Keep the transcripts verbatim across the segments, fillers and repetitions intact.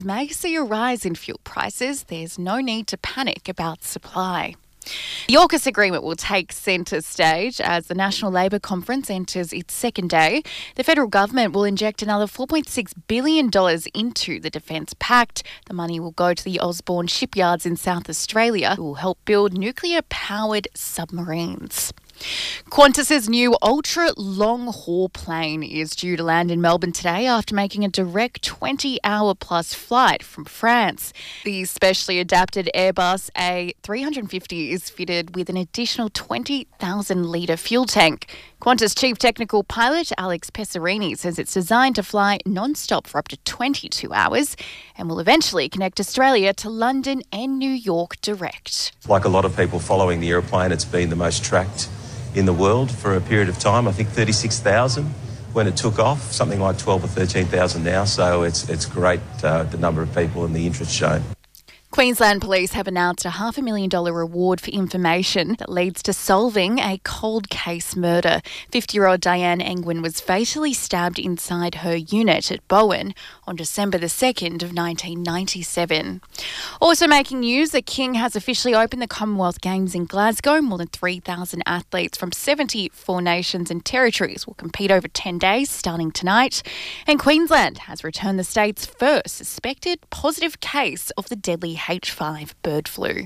may see a rise in fuel prices. There's no need to panic about supply. The AUKUS agreement will take centre stage as the National Labour Conference enters its second day. The federal government will inject another four point six billion dollars into the Defence Pact. The money will go to the Osborne shipyards in South Australia, who will help build nuclear-powered submarines. Qantas's new ultra-long-haul plane is due to land in Melbourne today after making a direct twenty-hour-plus flight from France. The specially adapted Airbus A three fifty is fitted with an additional twenty thousand litre fuel tank. Qantas Chief Technical Pilot Alex Pesarini says it's designed to fly non-stop for up to twenty-two hours and will eventually connect Australia to London and New York direct. Like a lot of people following the aeroplane, it's been the most tracked in the world for a period of time. I think thirty-six thousand when it took off, something like twelve or thirteen thousand now. So it's it's great, uh, the number of people and the interest shown. Queensland Police have announced a half a million dollar reward for information that leads to solving a cold case murder. fifty-year-old Diane Engwin was fatally stabbed inside her unit at Bowen on December the second of nineteen ninety-seven. Also making news, the King has officially opened the Commonwealth Games in Glasgow. More than three thousand athletes from seventy-four nations and territories will compete over ten days starting tonight. And Queensland has returned the state's first suspected positive case of the deadly H five bird flu.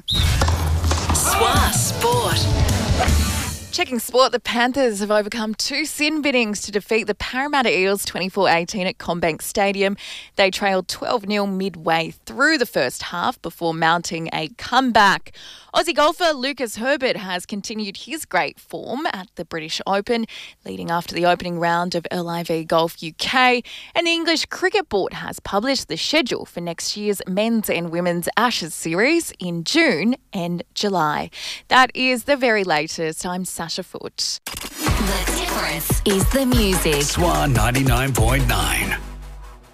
Swa Sport. Checking sport, the Panthers have overcome two sin biddings to defeat the Parramatta Eels twenty-four eighteen at CommBank Stadium. They trailed twelve nil midway through the first half before mounting a comeback. Aussie golfer Lucas Herbert has continued his great form at the British Open, leading after the opening round of L I V Golf U K. And the English Cricket Board has published the schedule for next year's men's and women's Ashes series in June and July. That is the very latest. I'm Sasha Foote. The difference is the music. Swan ninety-nine point nine.